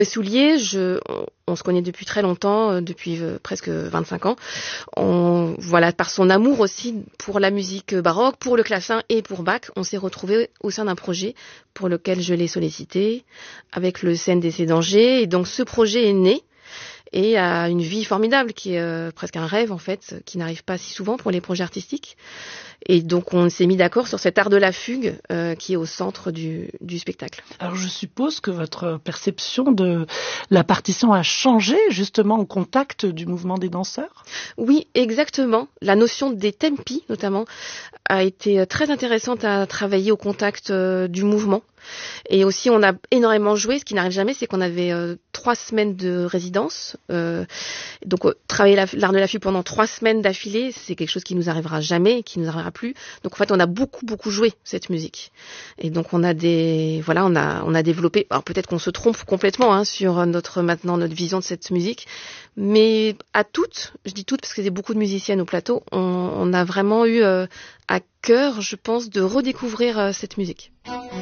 Soulier, on se connaît depuis très longtemps, depuis presque 25 ans. Voilà, par son amour aussi pour la musique baroque, pour le clavecin et pour Bach, on s'est retrouvés au sein d'un projet pour lequel je l'ai sollicité avec le CNDC d'Angers. Et donc ce projet est né et a une vie formidable qui est presque un rêve en fait, qui n'arrive pas si souvent pour les projets artistiques. Et donc on s'est mis d'accord sur cet art de la fugue qui est au centre du spectacle. Alors je suppose que votre perception de la partition a changé justement au contact du mouvement des danseurs ? Oui, exactement. La notion des tempi notamment a été très intéressante à travailler au contact du mouvement. Et aussi, on a énormément joué. Ce qui n'arrive jamais, c'est qu'on avait 3 semaines de résidence. Donc, travailler l'art de la fugue pendant 3 semaines d'affilée, c'est quelque chose qui nous arrivera jamais, qui nous arrivera plus. Donc, en fait, on a beaucoup joué cette musique. Et donc, on a développé. Alors, peut-être qu'on se trompe complètement sur notre vision de cette musique, mais à toutes, je dis toutes parce qu'il y a beaucoup de musiciennes au plateau, on a vraiment eu à cœur, je pense, de redécouvrir cette musique.